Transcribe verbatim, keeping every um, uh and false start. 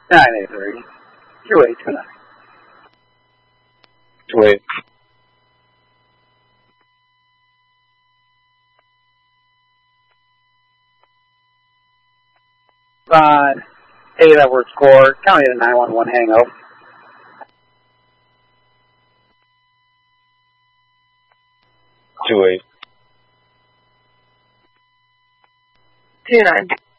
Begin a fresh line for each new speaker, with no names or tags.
nine eight three, two eight two nine.
Two eight.
Uh, eight Edward score, county to nine one one hang up.
Two eight.
Two nine.